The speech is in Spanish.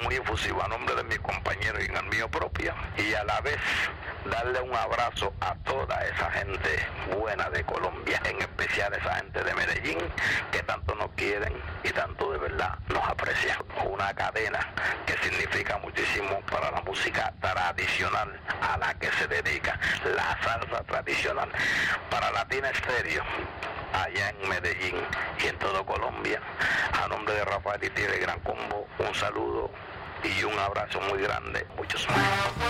muy efusivo a nombre de mis compañeros y en el mío propio, y a la vez darle un abrazo a toda esa gente buena de Colombia, en especial esa gente de Medellín, que tanto nos quieren y tanto de verdad nos aprecian. Una cadena que significa muchísimo para la música tradicional a la que se dedica, la salsa tradicional. Para Latina Estéreo, allá en Medellín y en todo Colombia, a nombre de Rafael y de Gran Combo, un saludo y un abrazo muy grande, muchos más.